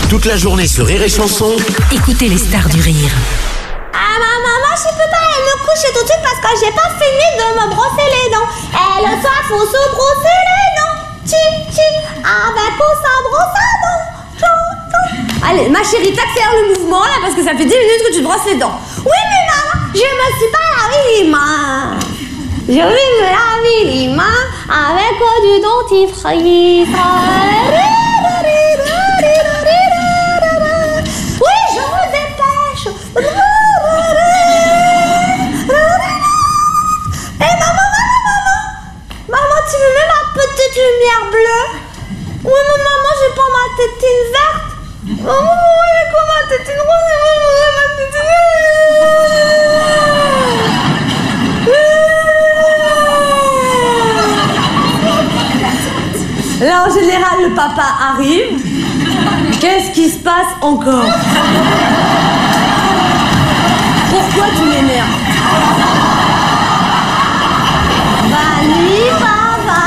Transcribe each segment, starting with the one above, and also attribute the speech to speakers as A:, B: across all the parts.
A: Toute la journée sur Rire et Chanson.
B: Écoutez les stars du rire.
C: Ah maman, je peux pas aller me coucher tout de suite parce que j'ai pas fini de me brosser les dents. Et le soir, faut se brosser les dents. Avec ou sans brosse à dents. Allez, ma chérie, t'accélères le mouvement là parce que ça fait 10 minutes que tu te brosses les dents. Oui, mais maman, je me suis pas lavé les mains. Je vais me laver les mains avec du dentifrice. Oui, je me dépêche. Maman, tu me mets ma petite lumière bleue? Oui, mais maman, j'ai pas ma tétine verte. Maman, j'ai quoi ma tétine rose? Ma tétine rose. Là, en général, le papa arrive. Qu'est-ce qui se passe encore? Pourquoi tu m'énerves? Bonne nuit, papa.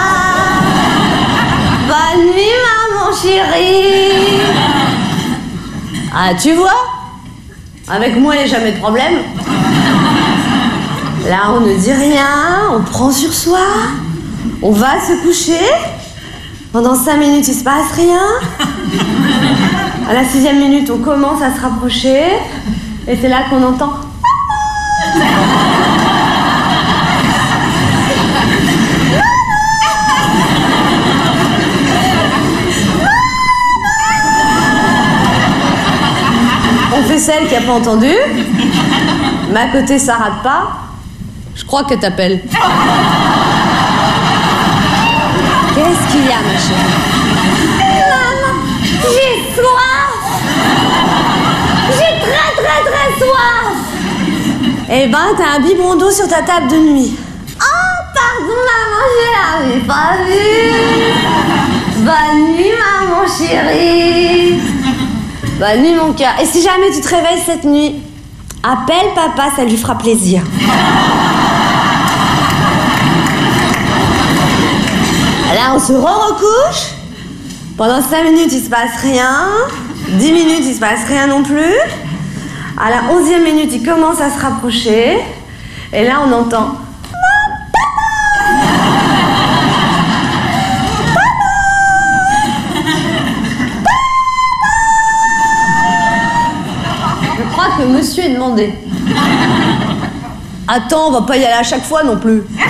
C: Bonne nuit, maman chérie. Ah, tu vois? Avec moi, il n'y a jamais de problème. Là, on ne dit rien, on prend sur soi. On va se coucher. Pendant 5 minutes, il se passe rien. À la 6e minute, on commence à se rapprocher. Et c'est là qu'on entend... On fait celle qui n'a pas entendu. Mais à côté, ça rate pas. Je crois que t'appelles. Qu'est-ce qu'il y a, ma chérie? Maman, j'ai soif. J'ai très soif. Eh ben, t'as un biberon d'eau sur ta table de nuit. Oh, pardon, maman, je l'avais pas vu. Bonne nuit, maman chérie. Bonne nuit, mon cœur. Et si jamais tu te réveilles cette nuit, appelle papa, ça lui fera plaisir. Là, on se recouche. Pendant 5 minutes, il se passe rien. 10 minutes, il se passe rien non plus. À la 11e minute, il commence à se rapprocher. Et là, on entend... Je crois que monsieur est demandé. Attends, on va pas y aller à chaque fois non plus.